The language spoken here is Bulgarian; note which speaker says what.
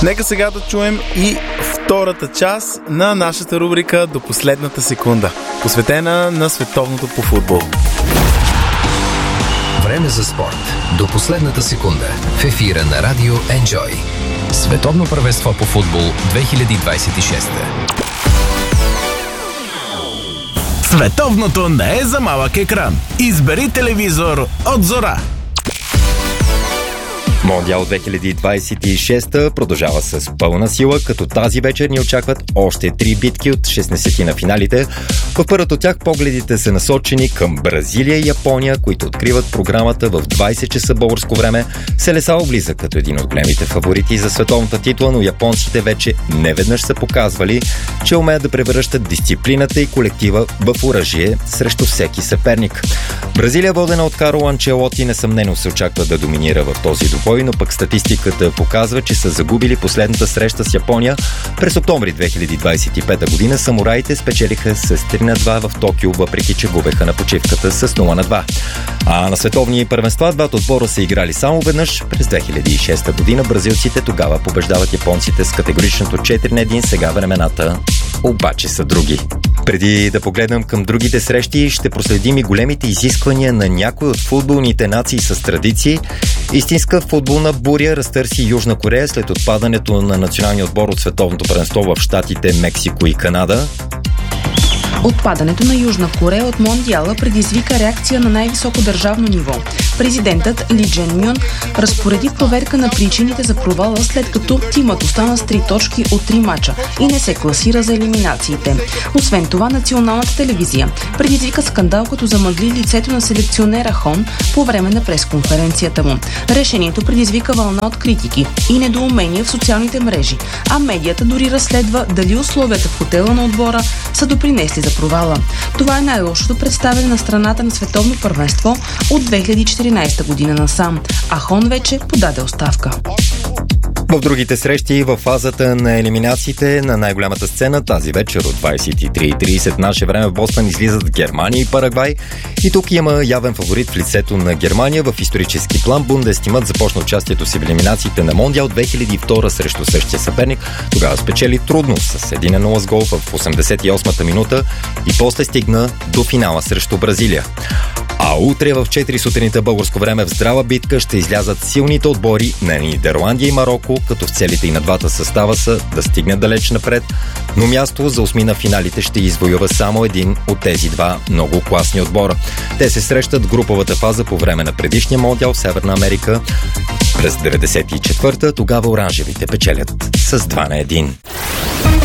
Speaker 1: Нека сега да чуем и втората част на нашата рубрика "До последната секунда", посветена на световното по футбол.
Speaker 2: Време за спорт. До последната секунда. В ефира на Радио Enjoy. Световно първенство по футбол 2026.
Speaker 3: Световното не е за малък екран. Избери телевизор от Зора.
Speaker 4: Мондиал 2026 продължава с пълна сила, като тази вечер ни очакват още 3 битки от 16 на финалите. В първото от тях погледите са насочени към Бразилия и Япония, които откриват програмата в 20 часа българско време. Селесао влиза като един от големите фаворити за световната титла, но японците вече неведнъж са показвали, че умеят да превръщат дисциплината и колектива в оръжие срещу всеки съперник. Бразилия, водена от Карло Анчелоти, несъмнено се очаква да доминира в този двубой, но пък статистиката показва, че са загубили последната среща с Япония. През октомври 2025 година самураите спечелиха с 3-2 в Токио, въпреки че губеха на почивката с 0-2. А на световни първенства двата отбора са играли само веднъж. През 2006 година бразилците тогава побеждават японците с категоричното 4-1, сега времената обаче са други. Преди да погледнем към другите срещи, ще проследим и големите изисквания на някои от футболните нации с традиции. Истинска футболна буря разтърси Южна Корея след отпадането на националния отбор от световното първенство в щатите Мексико и Канада.
Speaker 5: Отпадането на Южна Корея от Мондиала предизвика реакция на най-високо държавно ниво. Президентът Ли Джен Мюн разпореди проверка на причините за провала, след като тимът остана с 3 точки от 3 мача и не се класира за елиминациите. Освен това, националната телевизия предизвика скандал, като замъгли лицето на селекционера Хон по време на пресконференцията му. Решението предизвика вълна от критики и недоумения в социалните мрежи, а медията дори разследва дали условията в хотела на отбора са допринесли за провала. Това е най-лошото представяне на страната на световно първенство от 2014 година насам, а Хон вече подаде оставка.
Speaker 4: В другите срещи в фазата на елиминациите на най-голямата сцена тази вечер от 23:30 наше време в Бостън излизат Германия и Парагвай. И тук има явен фаворит в лицето на Германия. В исторически план Бундестимът започна участието си в елиминациите на Мондиал 2002 срещу същия съперник. Тогава спечели трудно с 1-0 с гол в 88-та минута и после стигна до финала срещу Бразилия. А утре в 4 сутринта българско време в здрава битка ще излязат силните отбори на Нидерландия и Мароко, като в целите и на двата състава са да стигнат далеч напред, но място за осмина финалите ще извоюва само един от тези два много класни отбора. Те се срещат в груповата фаза по време на предишния мондиал в Северна Америка през 94-та, тогава оранжевите печелят с 2-1.